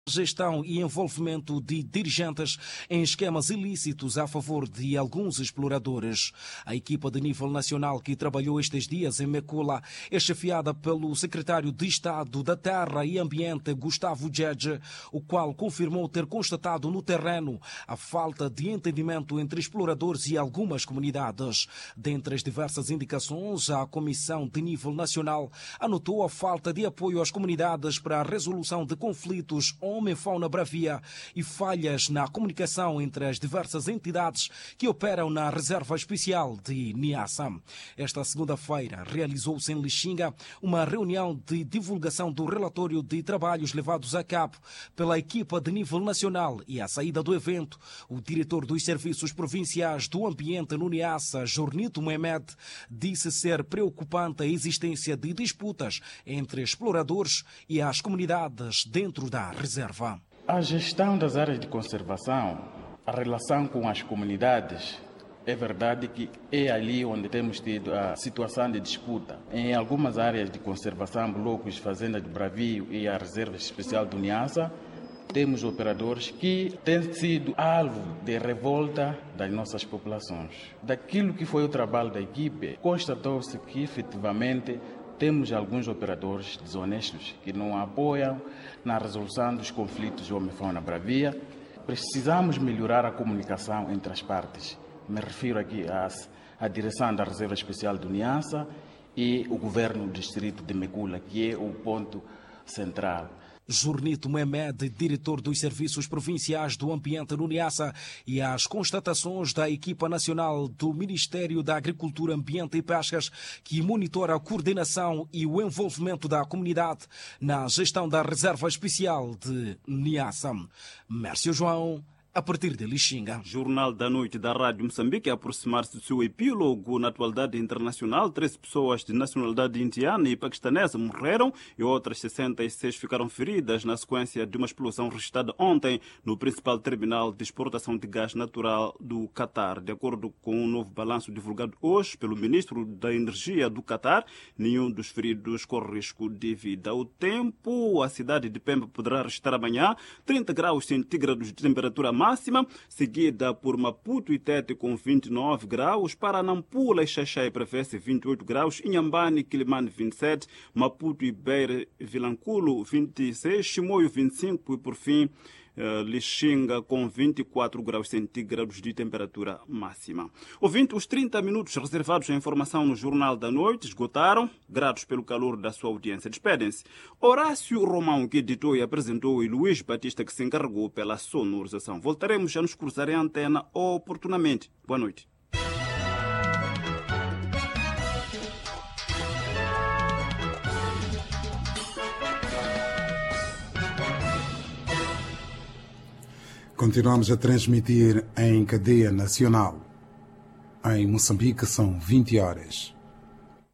gestão e envolvimento de dirigentes em esquemas ilícitos a favor de alguns exploradores. A equipa de nível nacional que trabalhou estes dias em Mekula é chefiada pelo secretário de Estado da Terra e Ambiente, Gustavo Djedje, o qual confirmou ter constatado no terreno a falta de entendimento entre exploradores e algumas comunidades. Dentre as diversas indicações, a Comissão de Nível Nacional anotou a falta de apoio às comunidades para a resolução de conflitos homem-fauna bravia e falhas na comunicação entre as diversas entidades que operam na Reserva Especial de Niassa. Esta segunda-feira realizou-se em Lixinga uma reunião de divulgação do relatório de trabalhos levados a cabo pela equipa de nível nacional e à saída do evento, o diretor dos Serviços Provinciais do Ambiente no Niassa, Jornito Mohamed, disse ser preocupante a existência de disputas entre exploradores e as comunidades dentro da reserva. A gestão das áreas de conservação, a relação com as comunidades, é verdade que é ali onde temos tido a situação de disputa. Em algumas áreas de conservação, blocos, fazendas de Bravio e a Reserva Especial do Niassa, temos operadores que têm sido alvo de revolta das nossas populações. Daquilo que foi o trabalho da equipe, constatou-se que efetivamente temos alguns operadores desonestos que não apoiam na resolução dos conflitos de homem-fauna bravia. Precisamos melhorar a comunicação entre as partes. Me refiro aqui à direção da Reserva Especial do Niassa e o governo do distrito de Mekula, que é o ponto central. Jornito Mohamed, diretor dos Serviços Provinciais do Ambiente no Niassa, e as constatações da equipa nacional do Ministério da Agricultura, Ambiente e Pescas, que monitora a coordenação e o envolvimento da comunidade na gestão da Reserva Especial de Niassa. Mércio João, a partir de Lixinga. Jornal da Noite da Rádio Moçambique a aproximar-se do seu epílogo. Na atualidade internacional, 13 pessoas de nacionalidade indiana e paquistanesa morreram e outras 66 ficaram feridas na sequência de uma explosão registrada ontem no principal terminal de exportação de gás natural do Qatar. De acordo com um novo balanço divulgado hoje pelo ministro da Energia do Qatar, nenhum dos feridos corre risco de vida. O tempo, a cidade de Pemba poderá registrar amanhã 30 graus centígrados de temperatura máxima, seguida por Maputo e Tete com 29 graus, para Nampula e Xaixai prevê-se 28 graus, Inhambane e Quilimane 27, Maputo e Beira Vilanculo 26, Chimoio 25 e por fim Lixinga com 24 graus centígrados de temperatura máxima. Ouvinte, os 30 minutos reservados à informação no Jornal da Noite esgotaram. Gratos pelo calor da sua audiência. Despedem-se Horácio Romão, que editou e apresentou, e Luís Batista, que se encarregou pela sonorização. Voltaremos a nos cruzar em antena oportunamente. Boa noite. Continuamos a transmitir em cadeia nacional. Em Moçambique são 20 horas.